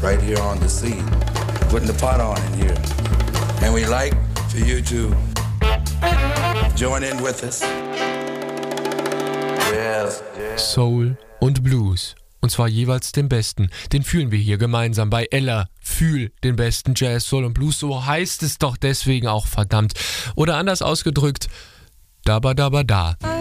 right here on the scene, putting the pot on in here. And we like for you to join in with us. Yes. Soul und Blues. Und zwar jeweils den besten. Den fühlen wir hier gemeinsam bei Ella. Fühl den besten Jazz, Soul und Blues. So heißt es doch deswegen auch, verdammt. Oder anders ausgedrückt, Dabba Dabba Da.